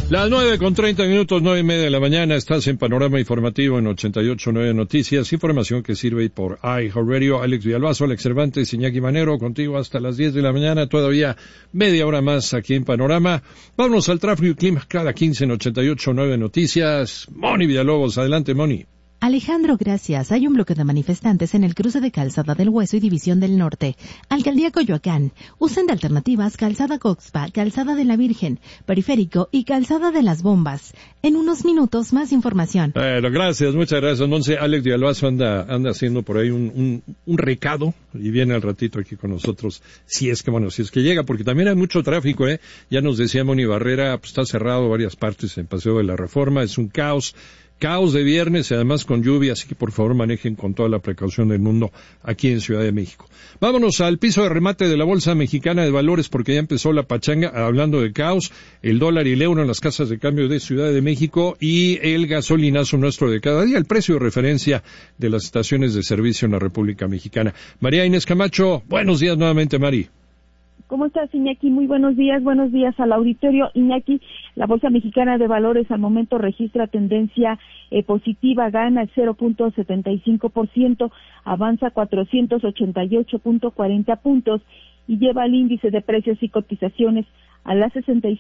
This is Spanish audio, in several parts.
Las 9:30, 9:30 de la mañana, estás en Panorama Informativo en 88.9 Noticias, información que sirve por iHeartRadio. Alex Villalbazo, Alex Cervantes, Iñaki Manero, contigo hasta las 10 de la mañana, todavía media hora más aquí en Panorama. Vámonos al tráfico y clima cada 15 en 88.9 Noticias. Moni Villalobos, adelante Moni. Alejandro, gracias. Hay un bloque de manifestantes en el cruce de Calzada del Hueso y División del Norte. Alcaldía Coyoacán. Usen de alternativas Calzada Coxpa, Calzada de la Virgen, Periférico y Calzada de las Bombas. En unos minutos, más información. Bueno, gracias, muchas gracias. Entonces, Alex Villalbazo anda haciendo por ahí un recado y viene al ratito aquí con nosotros. Si es que llega, porque también hay mucho tráfico, Ya nos decía Moni Barrera, pues está cerrado varias partes en Paseo de la Reforma, es un caos de viernes y además con lluvia, así que por favor manejen con toda la precaución del mundo aquí en Ciudad de México. Vámonos al piso de remate de la Bolsa Mexicana de Valores porque ya empezó la pachanga, hablando de caos, el dólar y el euro en las casas de cambio de Ciudad de México y el gasolinazo nuestro de cada día, el precio de referencia de las estaciones de servicio en la República Mexicana. María Inés Camacho, buenos días nuevamente, Mari. ¿Cómo estás, Iñaki? Muy buenos días al auditorio. Iñaki, la Bolsa Mexicana de Valores al momento registra tendencia positiva, gana el 0.75%, avanza 488.40 puntos y lleva el índice de precios y cotizaciones a las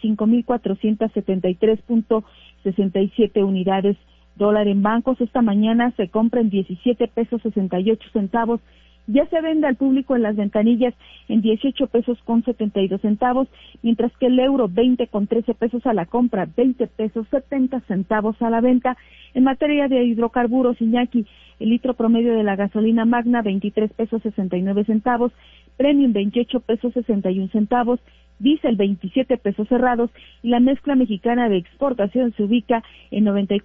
65.473.67 unidades. Dólar en bancos esta mañana se compra en 17 pesos 68 centavos. Ya se vende al público en las ventanillas en 18 pesos con 72 centavos, mientras que el euro 20 con 13 pesos a la compra, 20 pesos 70 centavos a la venta. En materia de hidrocarburos, Iñaki, el litro promedio de la gasolina magna 23 pesos 69 centavos, premium 28 pesos 61 centavos, diésel 27 pesos cerrados y la mezcla mexicana de exportación se ubica en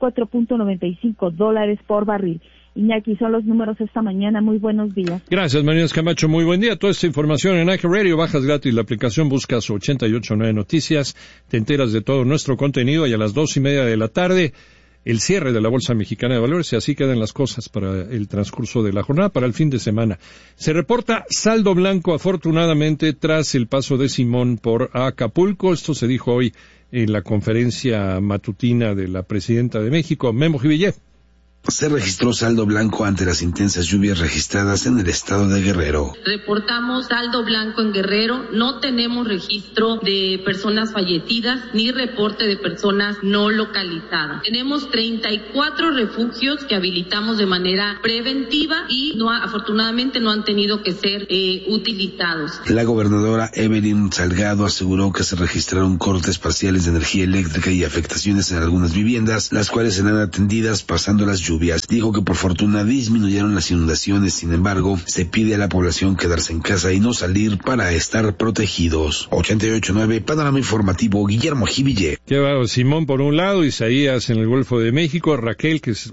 $94.95 por barril. Iñaki, son los números esta mañana. Muy buenos días. Gracias, María Camacho. Muy buen día. Toda esta información en iHeartRadio. Bajas gratis la aplicación, buscas 88.9 Noticias. Te enteras de todo nuestro contenido y a las 2:30 de la tarde, el cierre de la Bolsa Mexicana de Valores y así quedan las cosas para el transcurso de la jornada, para el fin de semana. Se reporta saldo blanco, afortunadamente, tras el paso de Simón por Acapulco. Esto se dijo hoy en la conferencia matutina de la Presidenta de México, Memo Jivillé. Se registró saldo blanco ante las intensas lluvias registradas en el estado de Guerrero. Reportamos saldo blanco en Guerrero, no tenemos registro de personas fallecidas ni reporte de personas no localizadas. Tenemos 34 refugios que habilitamos de manera preventiva y afortunadamente no han tenido que ser utilizados. La gobernadora Evelyn Salgado aseguró que se registraron cortes parciales de energía eléctrica y afectaciones en algunas viviendas, las cuales serán atendidas pasando las lluvias. Dijo que por fortuna disminuyeron las inundaciones, sin embargo, se pide a la población quedarse en casa y no salir para estar protegidos. 88.9 Panorama Informativo, Guillermo Jivillé. Qué va, Simón por un lado, Isaías en el Golfo de México, Rachel que se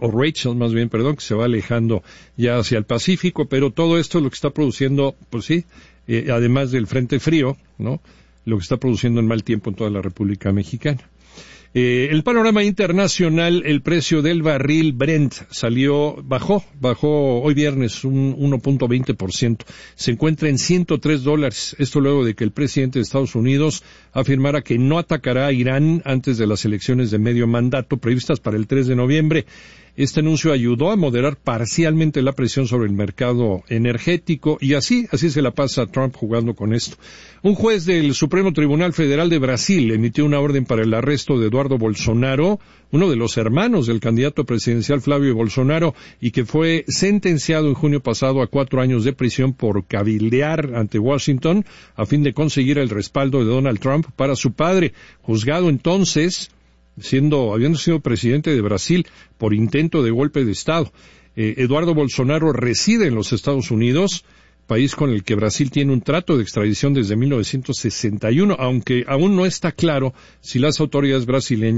va alejando ya hacia el Pacífico, pero todo esto es lo que está produciendo, pues sí, además del Frente Frío, ¿no? Lo que está produciendo el mal tiempo en toda la República Mexicana. El panorama internacional, el precio del barril Brent bajó hoy viernes un 1.20%. Se encuentra en $103. Esto luego de que el presidente de Estados Unidos afirmara que no atacará a Irán antes de las elecciones de medio mandato previstas para el 3 de noviembre. Este anuncio ayudó a moderar parcialmente la presión sobre el mercado energético y así se la pasa Trump jugando con esto. Un juez del Supremo Tribunal Federal de Brasil emitió una orden para el arresto de Eduardo Bolsonaro, uno de los hermanos del candidato presidencial Flavio Bolsonaro, y que fue sentenciado en junio pasado a 4 años de prisión por cabildear ante Washington a fin de conseguir el respaldo de Donald Trump para su padre, juzgado entonces habiendo sido presidente de Brasil por intento de golpe de Estado. Eduardo Bolsonaro reside en los Estados Unidos, país con el que Brasil tiene un trato de extradición desde 1961, aunque aún no está claro si las autoridades brasileñas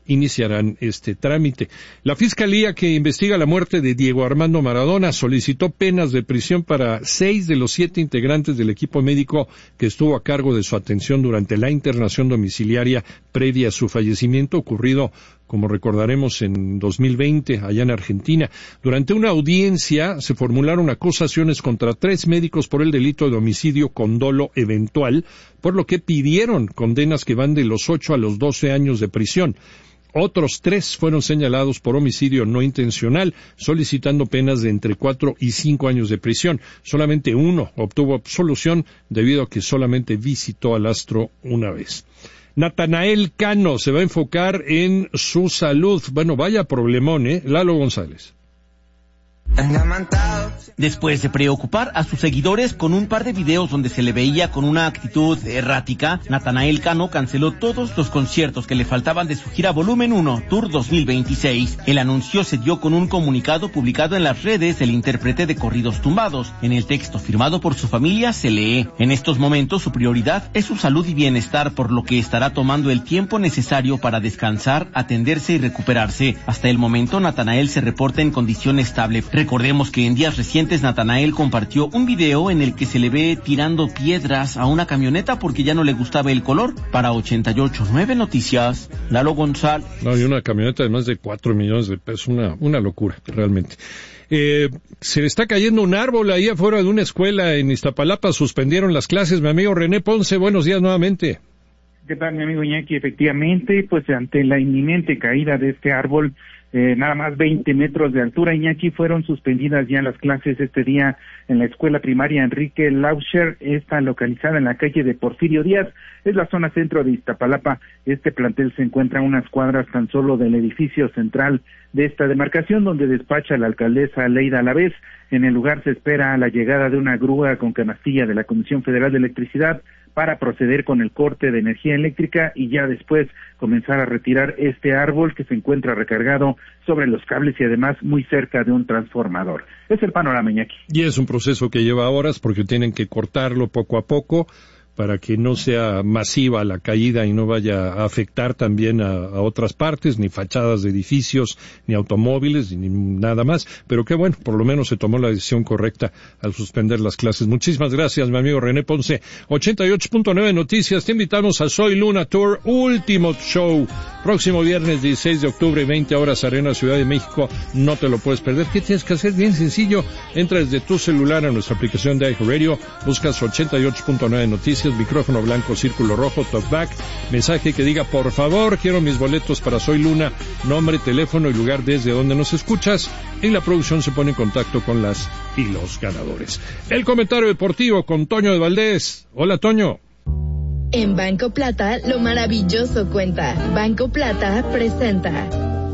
iniciarán este trámite. La Fiscalía que investiga la muerte de Diego Armando Maradona solicitó penas de prisión para 6 de los 7 integrantes del equipo médico que estuvo a cargo de su atención durante la internación domiciliaria previa a su fallecimiento, ocurrido, como recordaremos, en 2020, allá en Argentina. Durante una audiencia se formularon acusaciones contra 3 médicos por el delito de homicidio con dolo eventual, por lo que pidieron condenas que van de los 8 a los 12 años de prisión. Otros 3 fueron señalados por homicidio no intencional, solicitando penas de entre 4 y 5 años de prisión. Solamente uno obtuvo absolución debido a que solamente visitó al astro una vez. Natanael Cano se va a enfocar en su salud. Bueno, vaya problemón, Lalo González. Después de preocupar a sus seguidores con un par de videos donde se le veía con una actitud errática, Natanael Cano canceló todos los conciertos que le faltaban de su gira Volumen 1 Tour 2026. El anuncio se dio con un comunicado publicado en las redes del intérprete de corridos tumbados. En el texto firmado por su familia se lee: en estos momentos su prioridad es su salud y bienestar, por lo que estará tomando el tiempo necesario para descansar, atenderse y recuperarse. Hasta el momento Natanael se reporta en condición estable. Recordemos que en días recientes Natanael compartió un video en el que se le ve tirando piedras a una camioneta porque ya no le gustaba el color. Para 88.9 Noticias, Lalo González. No, y una camioneta de más de 4 millones de pesos, una locura, realmente. Se le está cayendo un árbol ahí afuera de una escuela en Iztapalapa, suspendieron las clases. Mi amigo René Ponce, buenos días nuevamente. ¿Qué tal, mi amigo Iñaki? Efectivamente, pues ante la inminente caída de este árbol, nada más 20 metros de altura, Iñaki, fueron suspendidas ya las clases este día en la escuela primaria Enrique Lauscher, está localizada en la calle de Porfirio Díaz, es la zona centro de Iztapalapa. Este plantel se encuentra a unas cuadras tan solo del edificio central de esta demarcación, donde despacha la alcaldesa Leida Alavés. En el lugar se espera la llegada de una grúa con canastilla de la Comisión Federal de Electricidad para proceder con el corte de energía eléctrica y ya después comenzar a retirar este árbol que se encuentra recargado sobre los cables y además muy cerca de un transformador. Es el panorama, Iñaki. Y es un proceso que lleva horas porque tienen que cortarlo poco a poco para que no sea masiva la caída y no vaya a afectar también a otras partes, ni fachadas de edificios, ni automóviles, ni nada más. Pero qué bueno, por lo menos se tomó la decisión correcta al suspender las clases. Muchísimas gracias, mi amigo René Ponce. 88.9 Noticias, te invitamos a Soy Luna Tour, último show, próximo viernes 16 de octubre, 20 horas, Arena Ciudad de México. No te lo puedes perder. ¿Qué tienes que hacer? Bien sencillo, entra desde tu celular a nuestra aplicación de iHeartRadio, buscas 88.9 Noticias, micrófono blanco, círculo rojo, talkback, mensaje que diga: por favor, quiero mis boletos para Soy Luna, nombre, teléfono y lugar desde donde nos escuchas, y la producción se pone en contacto con las y los ganadores. El comentario deportivo con Toño de Valdés. Hola, Toño. En Banco Plata, lo maravilloso cuenta. Banco Plata presenta.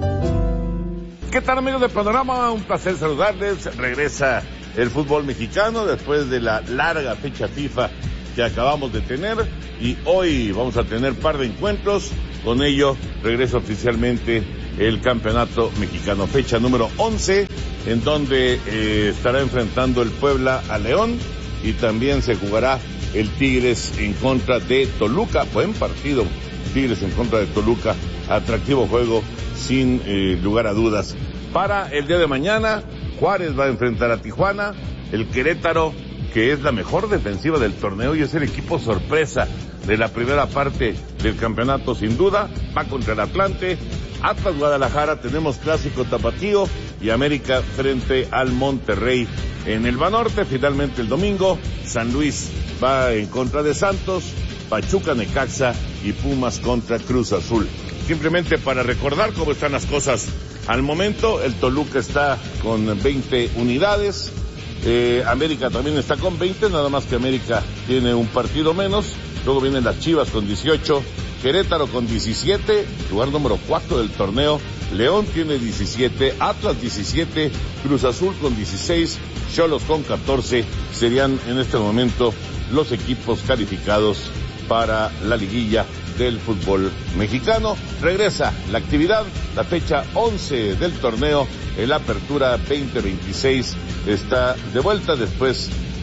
¿Qué tal, amigos de Panorama? Un placer saludarles. Regresa el fútbol mexicano después de la larga fecha FIFA que acabamos de tener, y hoy vamos a tener par de encuentros. Con ello regresa oficialmente el campeonato mexicano, fecha número 11, en donde estará enfrentando el Puebla a León, y también se jugará el Tigres en contra de Toluca. Buen partido, Tigres en contra de Toluca, atractivo juego sin lugar a dudas. Para el día de mañana, Juárez va a enfrentar a Tijuana, el Querétaro, que es la mejor defensiva del torneo y es el equipo sorpresa de la primera parte del campeonato sin duda, va contra el Atlante. Atlas Guadalajara, tenemos clásico tapatío, y América frente al Monterrey. En el Banorte, finalmente el domingo, San Luis va en contra de Santos, Pachuca, Necaxa y Pumas contra Cruz Azul. Simplemente para recordar cómo están las cosas al momento, el Toluca está con 20 unidades, América también está con 20, nada más que América tiene un partido menos. Luego vienen las Chivas con 18, Querétaro con 17, lugar número 4 del torneo, León tiene 17, Atlas 17, Cruz Azul con 16, Xolos con 14, serían en este momento los equipos calificados para la liguilla del fútbol mexicano. Regresa la actividad, la fecha 11 del torneo, el Apertura 2026 está de vuelta después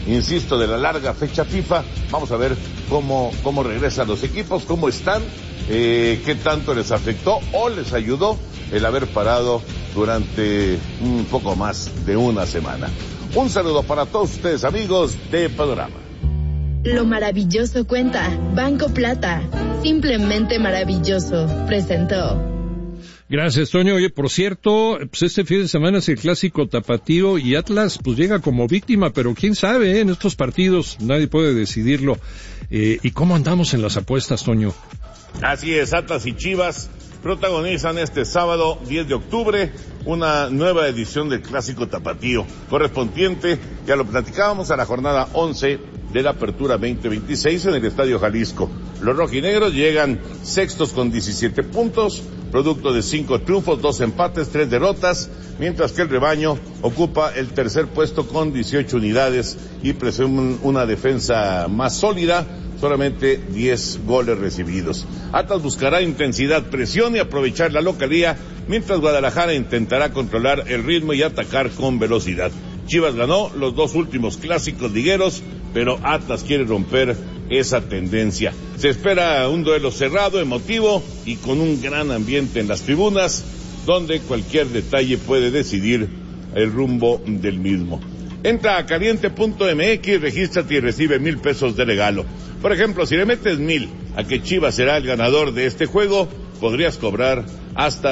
insisto, de la larga fecha FIFA. Vamos a ver cómo regresan los equipos, cómo están, qué tanto les afectó o les ayudó el haber parado durante un poco más de una semana. Un saludo para todos ustedes, amigos de Panorama. Lo maravilloso cuenta Banco Plata. Simplemente maravilloso. Presentó. Gracias, Toño. Oye, por cierto, pues este fin de semana es el clásico tapatío y Atlas pues llega como víctima, pero quién sabe, en estos partidos nadie puede decidirlo. ¿Y cómo andamos en las apuestas, Toño? Así es, Atlas y Chivas protagonizan este sábado 10 de octubre una nueva edición del clásico tapatío, correspondiente, ya lo platicábamos, a la jornada 11 de la Apertura 2026 en el Estadio Jalisco. Los rojinegros llegan sextos con 17 puntos, producto de 5 triunfos, 2 empates, 3 derrotas, mientras que el rebaño ocupa el tercer puesto con 18 unidades y presumen una defensa más sólida, solamente 10 goles recibidos. Atlas buscará intensidad, presión y aprovechar la localía, mientras Guadalajara intentará controlar el ritmo y atacar con velocidad. Chivas ganó los 2 últimos clásicos ligueros, pero Atlas quiere romper esa tendencia. Se espera un duelo cerrado, emotivo y con un gran ambiente en las tribunas, donde cualquier detalle puede decidir el rumbo del mismo. Entra a caliente.mx, regístrate y recibe 1,000 pesos de regalo. Por ejemplo, si le metes 1,000 a que Chivas será el ganador de este juego, podrías cobrar hasta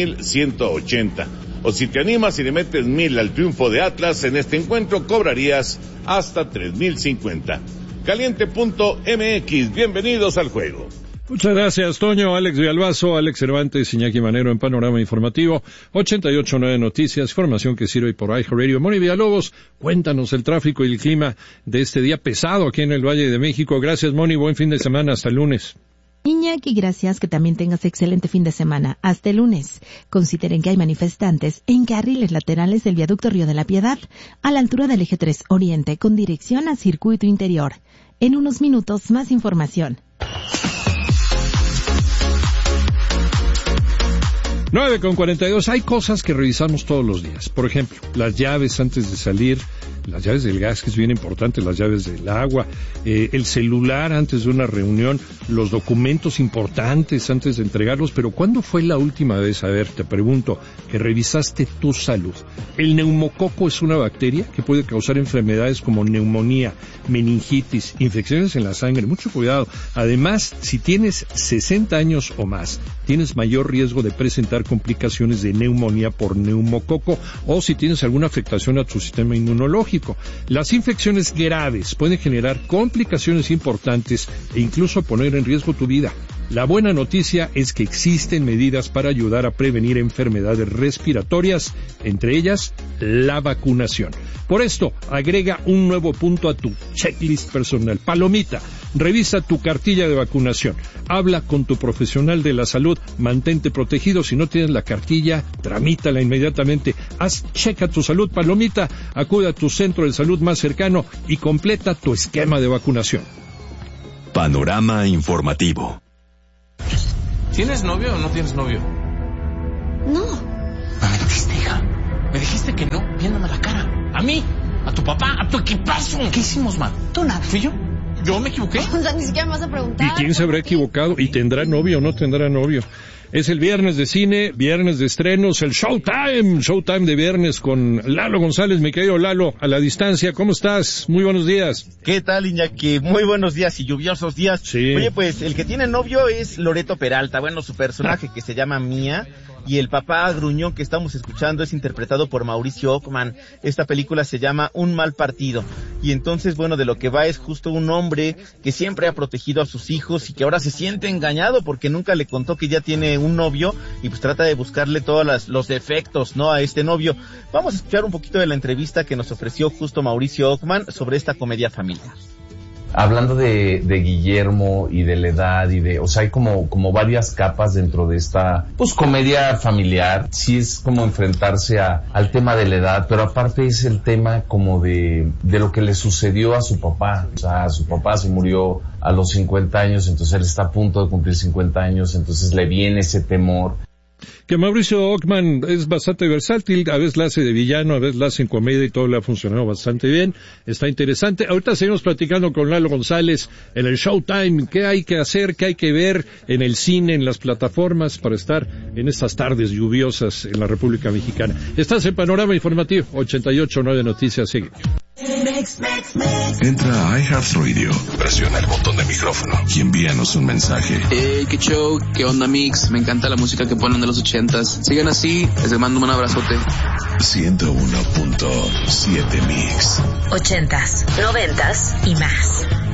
2,180. O si te animas y le metes 1,000 al triunfo de Atlas en este encuentro, cobrarías hasta 3,050. Caliente.mx, bienvenidos al juego. Muchas gracias, Toño. Alex Villalbazo, Alex Cervantes, Iñaki Manero en Panorama Informativo, 88.9 Noticias, información que sirve por iHeartRadio. Moni Villalobos, cuéntanos el tráfico y el clima de este día pesado aquí en el Valle de México. Gracias, Moni, buen fin de semana, hasta el lunes. Iñaki, gracias, que también tengas excelente fin de semana. Hasta el lunes. Consideren que hay manifestantes en carriles laterales del viaducto Río de la Piedad, a la altura del eje 3 Oriente, con dirección al circuito interior. En unos minutos, más información. 9:42. Hay cosas que revisamos todos los días. Por ejemplo, las llaves antes de salir, las llaves del gas, que es bien importante, las llaves del agua, el celular antes de una reunión, los documentos importantes antes de entregarlos. Pero ¿cuándo fue la última vez, a ver, te pregunto, que revisaste tu salud? El neumococo es una bacteria que puede causar enfermedades como neumonía, meningitis, infecciones en la sangre. Mucho cuidado. Además, si tienes 60 años o más, tienes mayor riesgo de presentar complicaciones de neumonía por neumococo, o si tienes alguna afectación a tu sistema inmunológico. Las infecciones graves pueden generar complicaciones importantes e incluso poner en riesgo tu vida. La buena noticia es que existen medidas para ayudar a prevenir enfermedades respiratorias, entre ellas la vacunación. Por esto, agrega un nuevo punto a tu checklist personal. Palomita, revisa tu cartilla de vacunación. Habla con tu profesional de la salud, mantente protegido. Si no tienes la cartilla, tramítala inmediatamente. Checa tu salud, palomita, acude a tu centro de salud más cercano y completa tu esquema de vacunación. Panorama informativo. ¿Tienes novio o no tienes novio? No. Me mentiste, hija. Me dijiste que no, viéndome la cara. A mí, a tu papá, a tu equipazo. ¿Qué hicimos mal? Tú nada. ¿Fui yo? ¿Yo me equivoqué? O sea, ni siquiera me vas a preguntar. ¿Y quién se habrá equivocado? ¿Y tendrá novio o no tendrá novio? Es el viernes de cine, viernes de estrenos, el Showtime de viernes con Lalo González, mi querido Lalo, a la distancia. ¿Cómo estás? Muy buenos días. ¿Qué tal, Iñaki? Muy buenos días y lluviosos días. Sí. Oye, pues, el que tiene novio es Loreto Peralta. Bueno, su personaje que se llama Mía. Y el papá gruñón que estamos escuchando es interpretado por Mauricio Ockman. Esta película se llama Un mal partido. Y entonces, bueno, de lo que va es justo un hombre que siempre ha protegido a sus hijos y que ahora se siente engañado porque nunca le contó que ya tiene un novio y pues trata de buscarle todos los defectos, ¿no?, a este novio. Vamos a escuchar un poquito de la entrevista que nos ofreció justo Mauricio Ockman sobre esta comedia familiar. Hablando de Guillermo y de la edad o sea, hay como varias capas dentro de esta, pues, comedia familiar. Sí es como enfrentarse al tema de la edad, pero aparte es el tema como de lo que le sucedió a su papá. O sea, su papá se murió a los 50 años, entonces él está a punto de cumplir 50 años, entonces le viene ese temor. Que Mauricio Ockman es bastante versátil, a veces la hace de villano, a veces la hace en comedia y todo le ha funcionado bastante bien, está interesante. Ahorita seguimos platicando con Lalo González en el Showtime, qué hay que hacer, qué hay que ver en el cine, en las plataformas para estar en estas tardes lluviosas en la República Mexicana. Estás en Panorama Informativo, 88.9 Noticias, sigue. Entra a iHeartRadio, presiona el botón de micrófono y envíanos un mensaje. Qué show, qué onda mix, me encanta la música que ponen de los 80s. Sigan así, les mando un abrazote. 101.7 Mix. 80s, 90s y más.